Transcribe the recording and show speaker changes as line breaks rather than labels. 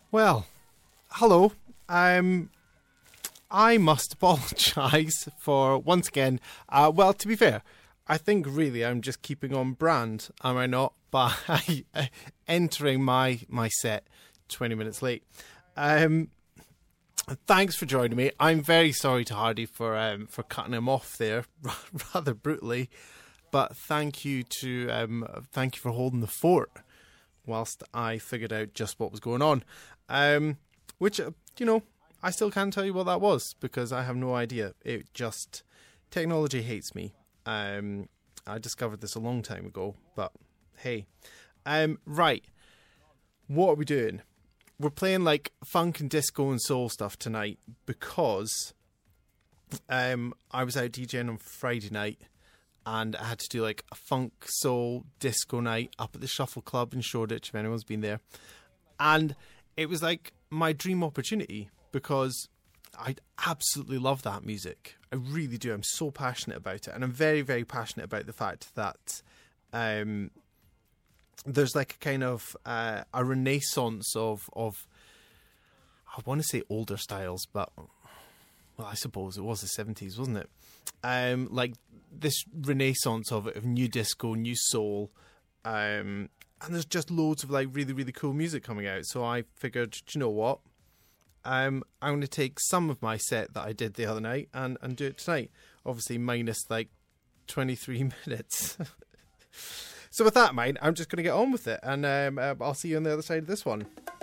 Well, hello. I must apologise for once again. Well, to be fair, I think really I'm just keeping on brand, am I not? By entering my set 20 minutes late. Thanks for joining me. I'm very sorry to Hardy for cutting him off there rather brutally, but thank you for holding the fort whilst I figured out just what was going on. Which I still can't tell you what that was because I have no idea. It just technology hates me. I discovered this a long time ago, but hey. Right. What are we doing? We're playing like funk and disco and soul stuff tonight because I was out DJing on Friday night and I had to do like a funk, soul, disco night up at the Shuffle Club in Shoreditch, if anyone's been there. And it was like my dream opportunity because I absolutely love that music. I really do. I'm so passionate about it. And I'm very, very passionate about the fact that there's like a kind of a renaissance of I want to say older styles, but well, I suppose it was the 70s, wasn't it? Like this renaissance of it, of new disco, new soul, and there's just loads of like really, really cool music coming out. So I figured, do you know what? I'm going to take some of my set that I did the other night and do it tonight. Obviously minus like 23 minutes. So with that in mind, I'm just going to get on with it. And I'll see you on the other side of this one.